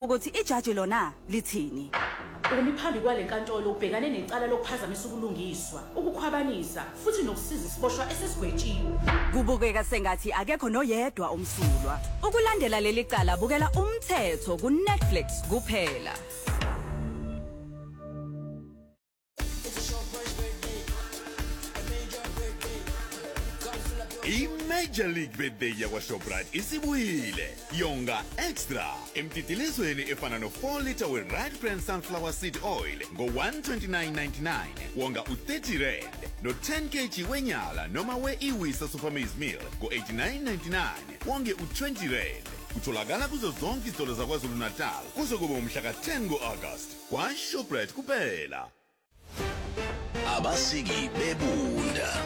ukuthi ijaji lona lithini. Umi phambi kwale nkantolo ubhekane necala lokuphazamisa ubulungiswa, ukukhwabanisa futhi nokusiza isiboshwa esesigwetshiwe. Kubukeka sengathi akekho noyedwa umsulwa. Ukulandela leli cala bukela Umthetho ku Netflix kuphela. I-Major League Birthday yakwa-Shoprite isibuyile. Yonga Extra emtitilisweni efana no-4 liter we-Right Brand Sunflower Seed Oil ngo-129.99. Wonga u-30 rand no-10 kg wenyala noma we-Iwisa Supermaize Meal ngo-89.99. Wonge u-20 rand. Kutholakala kuzo zonke izitolo zaKwaZulu Natal kuze kube umhla ka-10 ngo-August kwa-Shoprite kuphela. Abasiki bebunda.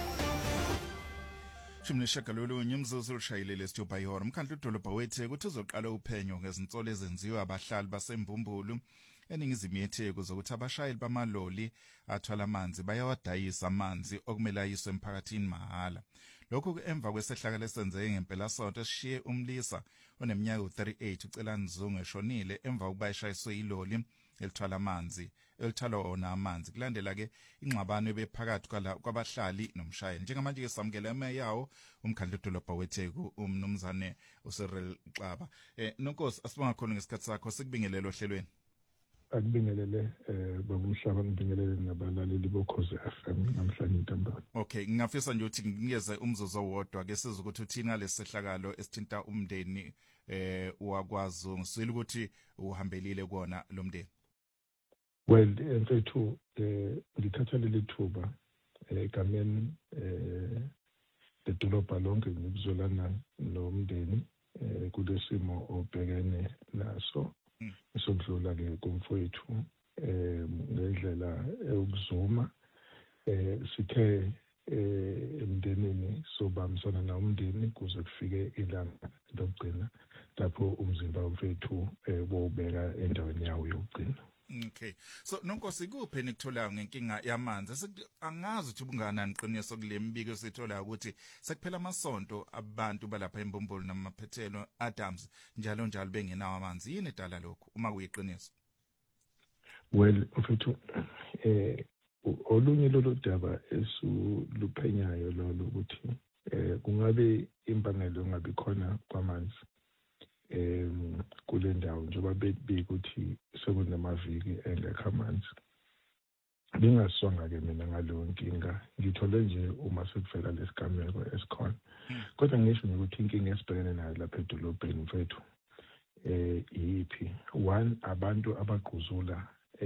Shimneshagalolunye umzuzu ushayelele sithupa ihora umkhandlu udolobha wethe ukuthi uzoqala uphenyo ngezinsolo ezenziwe abahlali baseMbumbulu eningizimu yeTheku zokuthi abashayeli bamaloli athwala amanzi bayawadayisa amanzi okumele ayiswe emphakathini mahala. Lokhu emva kwesehlakalo esenzeke ngempela sonto eshiye umlisa oneminyaka u38 uCelani Zungu eshonile emva kokuba eshayiswe iloli elithwala amanzi elithwala amanzi kulandela ke ingxabano ebephakathi kwabahlali nomshayeli. Njengamanje ke samukela emeyawo umkhandlu udolobha weTheku umnumzane uCyril Xaba. Nonkosi asibonga khona ngesikhathi sakho sikubingelele ohlelweni. Akubingelele babumhlaba ngibingelele nabalaleli bokhoze FM namhlanje ntambama. Okay, ngingafisa nje ukuthi nginikeze umzuzu owodwa ke siza ukuthi uthina lesehlakalo esithinta umndeni wakwaZungu sile ukuthi uhambelile kona lo mndeni. Well, mfethu ngithatha leli thuba egameni ledolobha lonke ngikuzolana nomndeni kulesimo obhekene naso. Sokudlula ke kumfowethu ngendlela ukuzuma sithe emndenini sobamisana na umndeni kuze kufike ilanga lokugcina lapho umzimba womfowethu wobeka endaweni yawo yokugcina. Okay. So nonkosi kuphi nikuthola ngenkinga yamanzi? Angazi ukuthi ubunganani iqiniso kule mbiko sithola ukuthi sekuphela amasonto abantu balapha eMbumbulu namaphethelo Adams njalo bengenawo amanzi. Yini edala lokho uma kuyiqiniso? Well, mfethu olunye lolu daba esuluphenyayo lolu ukuthi kungabe imbangelo ngabe khona kwamanzi kule ndawo njengoba bebika ukuthi sekunamaviki engekho amanzi. Bingasonga ke mina ngalo nkinga ngithole nje uma sekuvela lesigameko esikhona. Kodwa ngisho ukuthi inkinga esibhekene nayo lapha edolobheni mfethu yipi? One, abantu abagquzula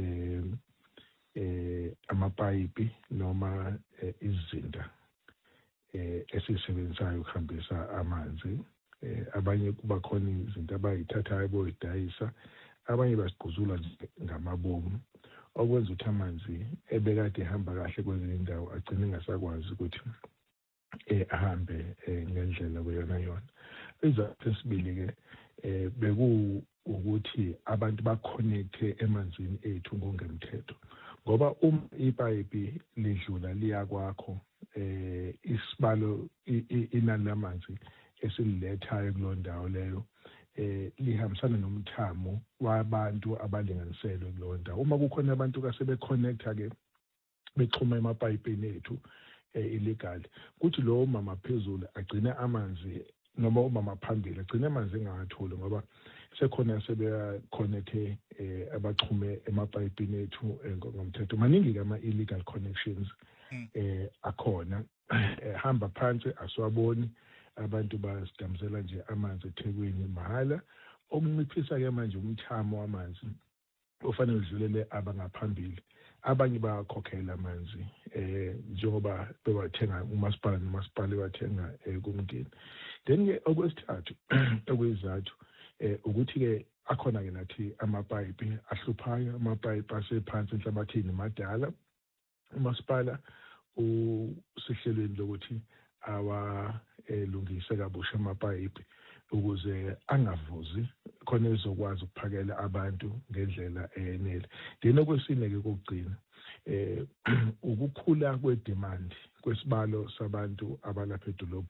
amapayipi noma izinda esisebenzayo ukuhambisa amanzi. Abanye kuba khona izinto abayithathayo boyidayisa, abanye basigquzula ngamabomu okwenza ukuthi amanzi ebekade ehamba kahle kwezinye indawo agcine engasakwazi ukuthi ahambe ngendlela kuyona yona. Izathu esibili ke beku ukuthi abantu baconnecte emanzini ethu ngongemthetho, ngoba uma ipayipi lidlula liya kwakho isibalo inani lamanzi esililethayo kulo ndawo leyo lihambisana nomthamo wabantu abalinganiselwe kulo ndawo. Uma kukhona abantu kasebeconnecta ke bexhuma emapayipini ethu illegal, kuthi lo mama phezulu agcine amanzi noma umama phambili agcine amanzi engawatholi ngoba sekhona sebeconnecte abaxhume emapayipini ethu ngomthetho. Maningi ama-illegal connections akhona hamba phansi asiwaboni abantu basidamsela nje amanzi eThekwini mahala okunciphisa ke manje umthamo wamanzi ofanele udlulele abangaphambili. Abanye bayakhokhela amanzi njengoba bewathenga umasipala nomasipala bathenga kumndeni. Then ke okwesithathu okuyizathu ukuthi ke akhona ke nathi amapayipi ahluphayo, amapayipi asephansi enhlabathini madala. Umasipala usihlelweni lokuthi lungise kabusha amapayipi ukuze angavuzi khona ezokwazi ukuphakela abantu ngendlela enele. Then okwesine ke kokugcina ukukhula kwedemand kwesibalo sabantu abalapha edolobheni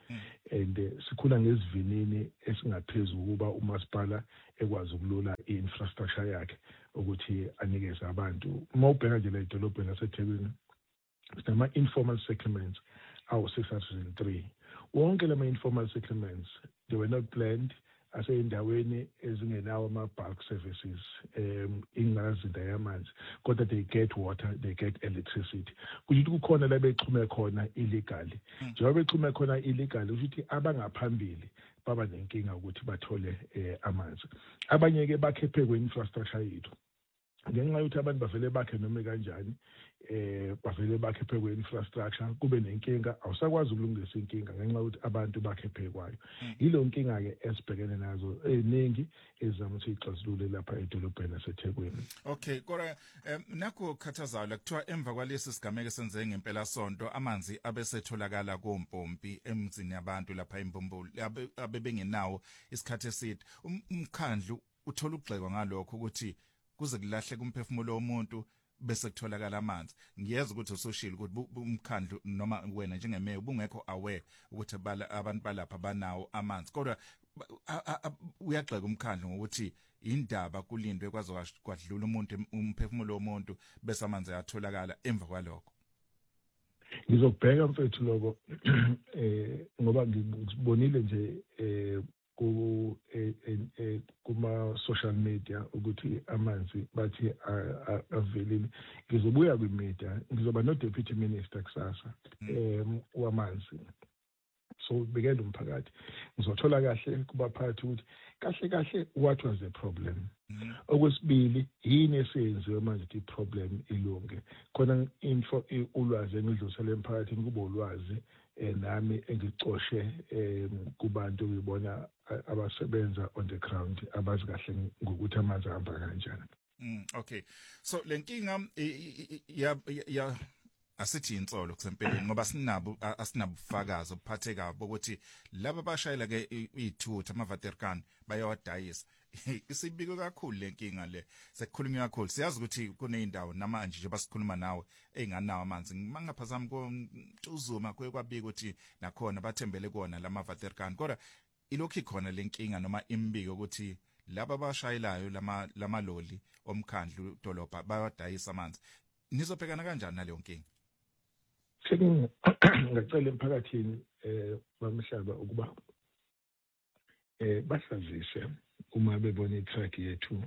and sikhula ngesivinini esingaphezulu kuba umasipala ekwazi ukulula i-infrastructure yakhe ukuthi anikeze abantu. Uma ubheka nje la edolobheni laseThekwini sinama-informal settlements awu-603. Wonke lama-informal settlements, they were not planned aseyindaweni ezingenawo ama-bulk services, ingazinda yamanzi, kodwa they get water, they get electricity. Kusho ukuthi kukhona la bexhume khona illegally. Njengoba bexhume khona illegally, kusho ukuthi abangaphambili baba nenkinga ukuthi bathole amanzi. Abanye-ke bakhephe kwe-infrastructure yethu. Ngenxa yokuthi abantu bavele bakhe noma kanjani, bavele bakhephe kwe-infrastructure, kube nenkinga, awusakwazi ukulungisa inkinga ngenxa yokuthi abantu bakhephe kwayo. Yilo nkinga-ke esibhekene nazo eziningi ezizama ukuthi ixazulule lapha edolobheni laseThekwini. Okay, kodwa nakho khathazayo kuthiwa emva kwalesi sigameko senze ngempela sonto amanzi abesetholakala kompompi emzini yabantu lapha eMbumbulu abebengenawo isikhathi eside. Umkhandlu uthola ukugxekwa ngalokho ukuthi kuze kulahle kumphefumulo womuntu bese kutholakala amanzi. Ngiyeza ukuthi usoshile ukuthi umkhandlu noma wena njengemeya ubungekho aware ukuthi abantu balapha banawo amanzi. Kodwa uyagxeka umkhandlu ngokuthi indaba kulindwe kwaze kwadlula umuntu umphefumulo womuntu bese amanzi ayatholakala emva kwalokho. Ngizobheka mfethu lokho ngoba ngibonile nje kuma social media ukuthi amanzi bathi avelile. Ngizobuya kwimedia, ngizoba no deputy minister kusasa wamanzi, so begele umphakathi ngizothola kahle kubaphathi ukuthi kahle what was the problem. Okwesibili yini esenziwe manje ukuthi problem ilunge. Khona ulwazi engidlulisele emphakathini kube ulwazi nami engicoshe kubantu ngibona abasebenza on the ground abazi kahle ngokuthi amanzi ahamba kanjani. Okay, so lenkinga ya asithi insolo kusempeleni ngoba asinabufakazi obuphatheka bokuthi laba bashayela ke ithutha amaVaterkan bayawadayisa. Isibiko kakhulu lenkinga le sekukhulunywa kakhulu. Siyazi ukuthi kuneyindawo namanje nje basikhuluma nawe enganawo amanzi. Mangaphazami kontuzuma kwabika ukuthi nakhona bathembele kuona lamaVaterkan. Kodwa ilokhu ikhona lenkinga noma imbiko ukuthi laba bashayelayo lamaloli omkhandlu dolobha bayawadayisa amanzi. Nizobhekana kanjani naleyo nkinga? Ngicela emphakathini bamhlaba ukuba basazise uma bebona itrack yethu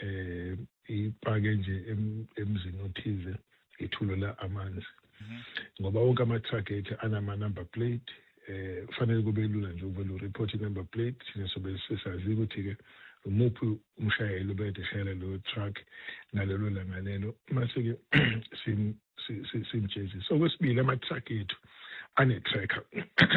ipake nje emzini othize ithulo la amanzi, ngoba wonke ama-truck ethu anama number plate. Kufanele kube lula nje uvele ureport number plate, thina sobe sisazi ukuthi-ke umuphi umshayeli obede eshayela lo truck ngalelo langa lelo, mase-ke simjezi. So kwesibili ama-truck ethu ane-tracker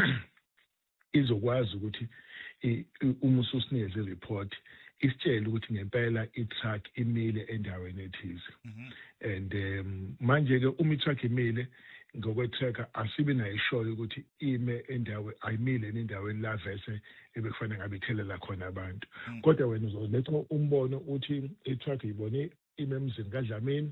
izokwazi ukuthi uma ususinikeze i-report isitshele ukuthi ngempela i-truck imile endaweni ethize. And manje-ke uma i-truck imile ngokwe-tracker asibe nayo ishoyo ukuthi ime ayimile endaweni la vese ebekufanele ngabe ithelela khona abantu. Kodwa wena uzoletha umbono uthi i-truck ibone ime emzini kaDlamini,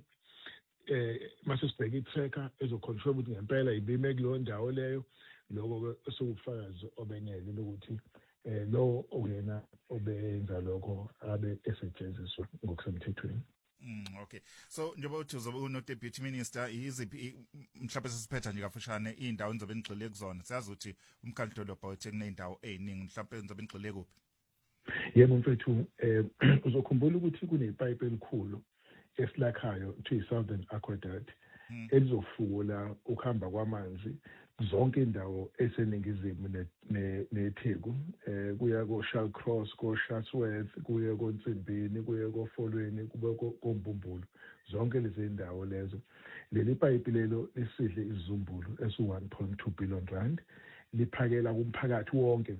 mase sibheka i-tracker ezoconfirm ukuthi ngempela ibime kuleyo ndawo leyo. Lokho-ke sokufakazi obenele lokuthi lo oyena obenza lokho abe esetshenziswa ngokusemthethweni. Okay, so njengoba uthi uzobe uno deputy minister, iziphi mhlawumbe sesiphetha nje kafushane indawo enzobe ngixoleke kuzona? Siyazi ukuthi umkhandlu dolobha wethu kuneyindawo eziningi, mhlawumbe enzobe ngixoleke kuphi? Yebo mfethu, uzokhumbula ukuthi kunepipe elikhulu esilakhayo to i-Southern Aqueduct elizofula ukuhamba kwamanzi zonke indawo eseningizimu neTheku, kuya ko-Shall Cross, ko-Chatsworth, kuya koNtsimbini, kuya koFolweni, kuba koMbumbulu, zonke lezi ndawo lezo. Leli pipe lelo lisidle isizumbulu esu-1.2 billion rand, liphakela kumphakathi wonke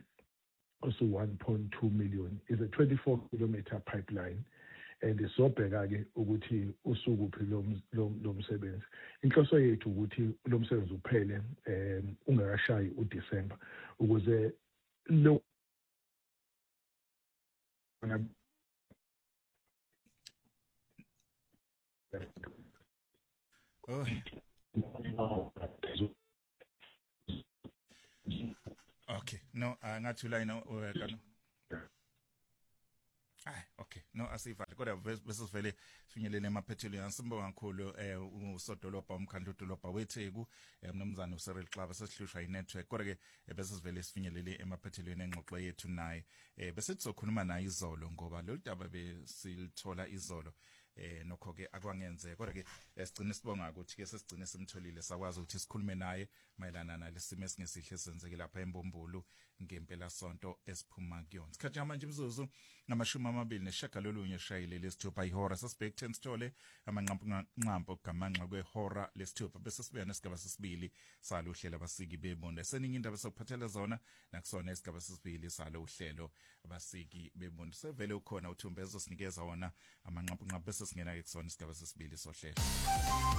osu-1.2 million. Is a 24-kilometer pipeline. And sobheka-ke ukuthi usukuphi lo msebenzi. Inhloso yethu ukuthi lo msebenzi uphele ungakashayi uDisemba ukuze lo Okay. No, ngathi line kanu. Okay. No, asivale. Kodwa bese sivele finyelele emaphethelweni yansibonga kakhulu usodolobha umkhandlu dolobha weTheku umnumzana uCyril Xaba sesihlushwa inetwork. Kodwa ke bese sivele sifinyelele emaphethelweni engxoxo yethu naye. Bese sizokhuluma naye izolo ngoba lo daba besilithola izolo. Nokho ke akwangenzeka kodwa ke sigcine sibonga ukuthi ke sesigcine simtholile sakwazi ukuthi sikhulume naye mayelana nalesimo esingesihle senzeke lapha eMbombulu ngempela sonto esiphuma kuyona. Sikhathi manje imzuzu ngama-29 shayile lesithupha ihora sasibhek 10 sithole amanqampu gamanxa kwehora lesithupha bese sibuya nesigaba sesibili salo uhlelo abasiki bebonda seningi indaba sokuphathela zona nakusona isigaba sesibili salo uhlelo abasiki bebonda sevele ukhona uThumbezo sinikeza wona amanqampu bese singena ke kusona isigaba sesibili sohlelo.